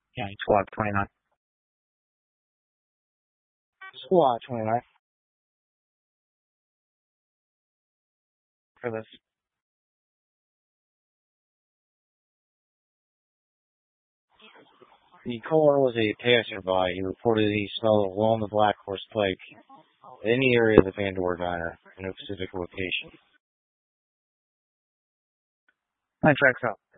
County Squad 29. Squad 29. For this. The caller was a passerby. He reported he smelled a glow in the Black Horse Pike in the area of the Pandora Diner in a specific location. 9 tracks out.